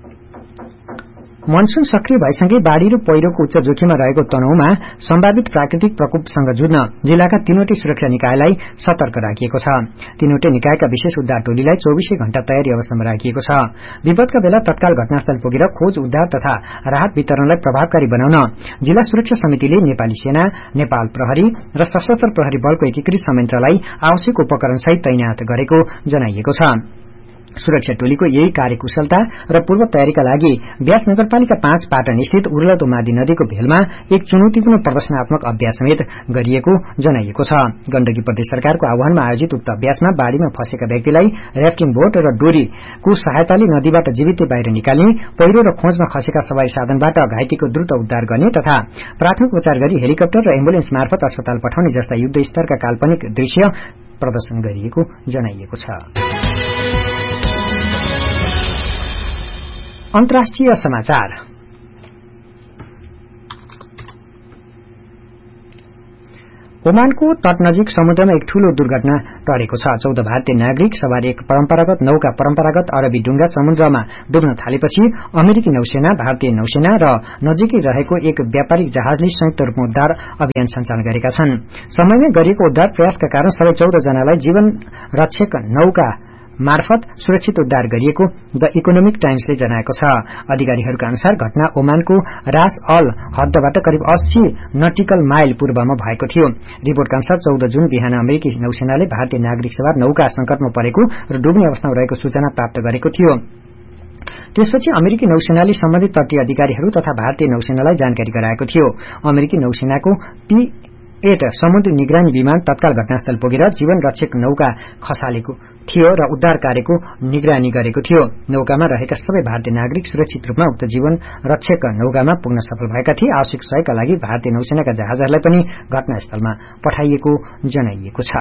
Monsoon सक्रिय भएसँगै बाढ़ी र पहिरोको उच्च जोखिममा रहेको तनहुमा सम्भावित प्राकृतिक प्रकोपसँग जुझ्न जिल्लाका तीनवटै सुरक्षा निकायलाई सतर्क राखिएको छ। तीनवटै निकायका विशेष उद्धार टोलीलाई 24 घण्टा तयारी अवस्थामा राखिएको छ। विपदका बेला तत्काल घटनास्थल पुगेर खोज उद्धार तथा राहत वितरणलाई प्रभावकारी बनाउन जिल्ला सुरक्षा समितिले नेपाली सेना, नेपाल प्रहरी र सशस्त्र प्रहरी बलको एकीकृत संयन्त्रलाई आवश्यक उपकरणसहित तैनात गरेको जनाइएको छ। सुरक्षा टोलीको यही कार्यकुशलता र पूर्व तयारीका लागि व्यास नगरपालिका 5 पाटन स्थित उर्लदो मादी नदीको भेलमा एक चुनौतीपूर्ण प्रदर्शनात्मक अभ्यास समेत गरिएको जनाइएको छ। गण्डकी प्रदेश सरकारको आह्वानमा आयोजित उक्त अभ्यासमा बाढ़ीमा फँसेका व्यक्तिलाई र्याफ्टिङ बोट र डोरीको सहायताले नदीबाट जीवितै बाहिर निकाल्ने, पहिरो र खोजमा खसेका सवारी साधनबाट घाइतेको द्रुत उद्धार गर्ने तथा प्राथमिक उपचार गरी हेलिकप्टर र एम्बुलेन्स मार्फत अस्पताल पठाउने जस्ता युद्ध स्तरका काल्पनिक दृश्य प्रदर्शन गरिएको जनाइएको छ। अन्तर्राष्ट्रिय समाचार। ओमानको तट नजिक समुद्रमा एक ठूलो दुर्घटना टरेको छ। 14 भारतीय नागरिक सवार एक परम्परागत नौका परम्परागत अरबी डुंगा समुद्रमा डुब्न थालेपछि अमेरिकी नौसेना, भारतीय नौसेना र नजिकै रहेको एक व्यापारिक जहाजले संयुक्त रूपमा उद्धार अभियान सञ्चालन गरेका छन्। समयमै गरिएको उद्धार प्रयासका कारण सबै 14 जनालाई जीवन रक्षक नौका मार्फत सुरक्षित उद्धार गरिएको द इकोनोमिक टाइम्सले जनाएको छ। अधिकारीहरूका अनुसार घटना ओमानको रास अल हद्दबाट करिब 80 नटिकल माइल पूर्वमा भएको थियो। रिपोर्टका अनुसार 14 जुन बिहान अमेरिकी नौसेनाले भारतीय नागरिक सवार नौका संकटमा परेको र डुब्ने अवस्थामा रहेको सूचना प्राप्त गरेको थियो। त्यसपछि अमेरिकी नौसेनाले सम्बन्धित तटीय अधिकारीहरू तथा भारतीय नौसेनालाई जानकारी गराएको थियो। अमेरिकी नौसेनाको P-8 समुद्री निगरानी विमान तत्काल घटनास्थल पुगेर जीवन रक्षक नौका खसालेको थियो र उद्धार कार्यको निगरानी गरेको थियो। नौकामा रहेका सबै भारतीय नागरिक सुरक्षित रूपमा उक्त जीवन रक्षक नौकामा पुग्न सफल भएका थिए। आवश्यक सहयोगका लागि भारतीय नौसेनाका जहाजहरूलाई पनि घटनास्थलमा पठाइएको जनाइएको छ।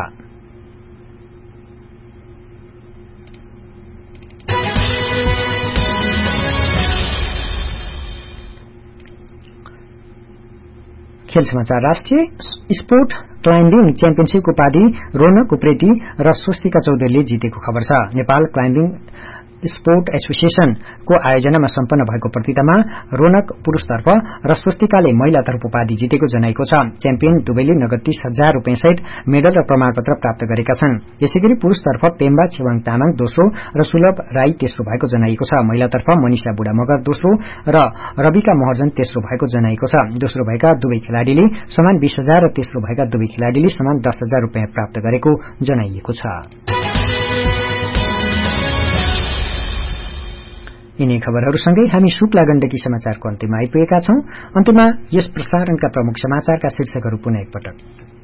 खेल समाचार। राष्ट्रिय स्पोर्ट क्लाइम्बिङ च्याम्पियनशिपको उपाधि रोनक उप्रेती र स्वस्तिका चौधरीले जितेको खबर छ। नेपाल क्लाइम्बिङ स्पोर्ट एसोसिएशनको आयोजनामा सम्पन्न भएको प्रतियोगितामा रोनक पुरूषतर्फ र स्वस्तिकाले महिलातर्फ उपाधि जितेको जनाइएको छ। च्याम्पियन दुवैले नगद 30,000 रुपियाँ सहित मेडल र प्रमाणपत्र प्राप्त गरेका छन्। यसैगरी पुरूषतर्फ पेम्बा छेवाङ तामाङ दोस्रो र सुलभ राई तेस्रो भएको जनाइएको छ। महिलातर्फ मनिषा बुढा मगर दोस्रो र रविका महर्जन तेस्रो भएको जनाइएको छ। दोस्रो भएका दुवै खेलाड़ीले समान 20,000 र तेस्रो भएका दुवै खेलाड़ीले समान 10,000 रुपियाँ प्राप्त गरेको जनाइएको छ। यिनै खबरहरूसँगै हामी शुक्ला गण्डकी समाचारको अन्त्यमा आइपुगेका छौं। अन्त्यमा यस प्रसारणका प्रमुख समाचारका शीर्षकहरू पुनः एकपटक।